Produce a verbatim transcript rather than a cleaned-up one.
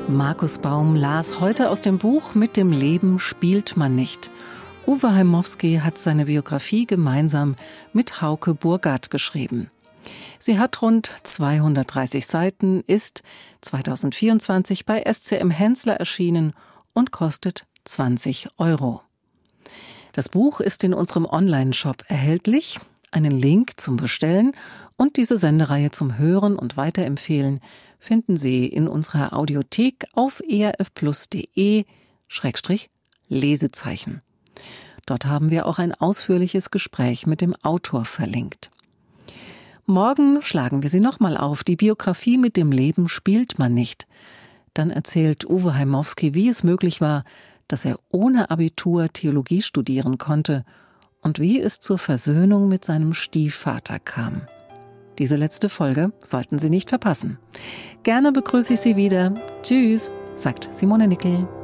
Markus Baum las heute aus dem Buch Mit dem Leben spielt man nicht. Uwe Heimowski hat seine Biografie gemeinsam mit Hauke Burgat geschrieben. Sie hat rund zweihundertdreißig Seiten, ist zweitausendvierundzwanzig bei S C M Hensler erschienen und kostet zwanzig Euro. Das Buch ist in unserem Online-Shop erhältlich. Einen Link zum Bestellen und diese Sendereihe zum Hören und Weiterempfehlen finden Sie in unserer Audiothek auf erfplus.de Schrägstrich Lesezeichen. Dort haben wir auch ein ausführliches Gespräch mit dem Autor verlinkt. Morgen schlagen wir sie nochmal auf. Die Biografie Mit dem Leben spielt man nicht. Dann erzählt Uwe Heimowski, wie es möglich war, dass er ohne Abitur Theologie studieren konnte und wie es zur Versöhnung mit seinem Stiefvater kam. Diese letzte Folge sollten Sie nicht verpassen. Gerne begrüße ich Sie wieder. Tschüss, sagt Simone Nickel.